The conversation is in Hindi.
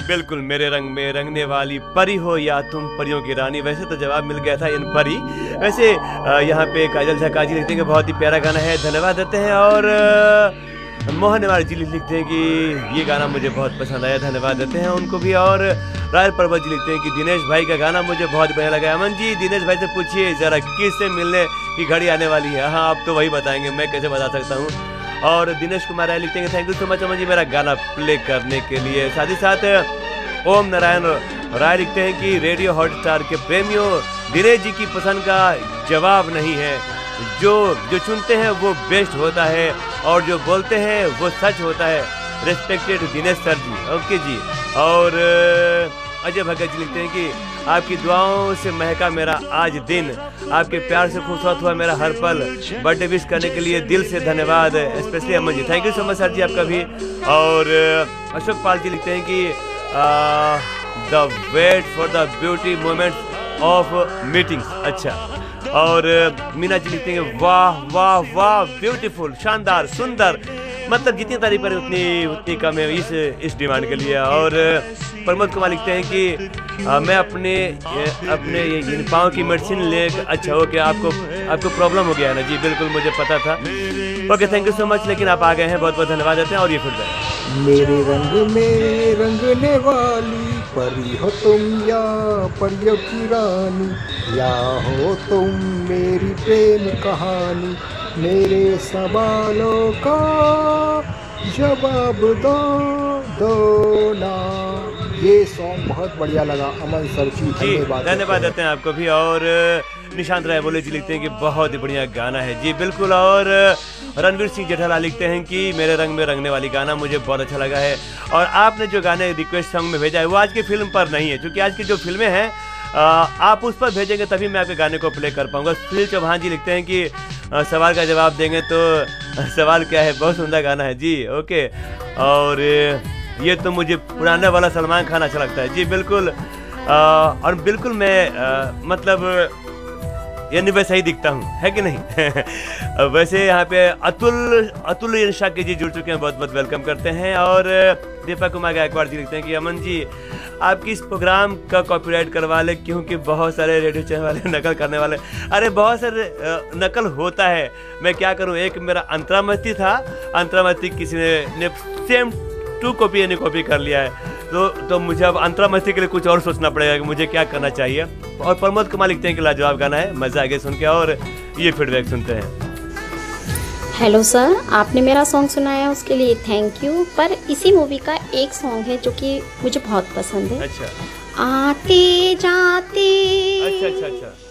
बिल्कुल मेरे रंग में रंगने वाली परी हो या तुम परियों की रानी। वैसे तो जवाब मिल गया था इन परी। वैसे यहाँ पे काजल झक्का जी लिखते हैं कि बहुत ही प्यारा गाना है, धन्यवाद देते हैं। और मोहन निवार जी लिखते हैं कि ये गाना मुझे बहुत पसंद आया, धन्यवाद देते हैं उनको भी। और रायल पर्वत जी लिखते हैं कि दिनेश भाई का गाना मुझे बहुत बढ़िया लगा। अमन जी दिनेश भाई से पूछिए जरा किससे मिलने की घड़ी आने वाली है। हाँ आप तो वही बताएंगे, मैं कैसे बता सकता हूँ। और दिनेश कुमार राय लिखते हैं thank you so much Aman ji मेरा गाना प्ले करने के लिए। साथ ही साथ ओम नारायण राय लिखते हैं कि रेडियो हॉटस्टार के प्रेमियों, दिनेश जी की पसंद का जवाब नहीं है, जो चुनते हैं वो बेस्ट होता है और जो बोलते हैं वो सच होता है। रिस्पेक्टेड दिनेश सर जी। ओके जी। और अजय भगत जी लिखते हैं कि आपकी दुआओं से महका मेरा आज दिन, आपके प्यार से खूबसूरत हुआ मेरा हर पल, बर्थडे विश करने के लिए दिल से धन्यवाद, specially Aman ji. Thank you so much sir जी आपका भी। और अशोक पाल जी लिखते हैं कि the wait for the beauty moment of meetings. अच्छा। और मीना जी लिखते हैं वाह वाह वाह ब्यूटीफुल, शानदार, सुंदर, मतलब जितनी तारीफ करें उतनी कम है इस डिमांड के लिए। और प्रमोद कुमार लिखते हैं कि मैं अपने पाँव की मेडिसिन ले। अच्छा ओके, आपको प्रॉब्लम हो गया है ना जी, बिल्कुल मुझे पता था। Okay thank you so much, लेकिन आप आ गए हैं, बहुत बहुत धन्यवाद देते हैं। और ये फीडबैक मेरे रंग में रंगने वाली परी हो तुम या परियों की रानी, या हो तुम मेरी प्रेम कहानी, मेरे सवालों का जवाब दो ना। ये सॉन्ग बहुत बढ़िया लगा अमन सर जी, धन्यवाद देते हैं आपको भी। और निशांत राय बोले जी लिखते हैं कि बहुत ही बढ़िया गाना है जी, बिल्कुल। और रणवीर सिंह जेठाला लिखते हैं कि मेरे रंग में रंगने वाली गाना मुझे बहुत अच्छा लगा है। और आपने जो गाने रिक्वेस्ट सॉन्ग में भेजा है वो आज की फिल्म पर नहीं है, क्योंकि आज की जो फिल्में हैं आप उस पर भेजेंगे तभी मैं आपके गाने को प्ले कर पाऊंगा। सुनील चौहान जी लिखते हैं कि सवाल का जवाब देंगे तो सवाल क्या है, बहुत सुंदर गाना है जी। ओके। और ये तो मुझे पुराने वाला सलमान खान अच्छा लगता है जी, बिल्कुल। और बिल्कुल मैं मतलब यानी वैसा ही दिखता हूँ, है कि नहीं। वैसे यहाँ पे अतुल शाक्य जी जुड़ चुके हैं, बहुत बहुत वेलकम करते हैं। और दीपक कुमार गायकवाड़ जी लिखते हैं कि अमन जी आपकी इस प्रोग्राम का कॉपीराइट करवा ले, क्योंकि बहुत सारे रेडियो चैनल वाले नकल करने वाले। अरे बहुत सारे नकल होता है, मैं क्या करूँ। एक मेरा अंतरा मस्ती था, अंतरा मस्ती किसी ने सेम 2 कॉपी यानी कॉपी कर लिया है, तो मुझे अब अंतरा मस्ती के लिए कुछ और सोचना पड़ेगा कि मुझे क्या करना चाहिए। और प्रमोद कुमार लिखते हैं कि लाजवाब गाना है, मजा आ गया सुन के। और ये फीडबैक सुनते हैं। हेलो सर, आपने मेरा सॉन्ग सुनाया उसके लिए थैंक यू। पर इसी मूवी का एक सॉन्ग है जो कि मुझे बहुत पसंद है। अच्छा। आते जाते। अच्छा अच्छा अच्छा।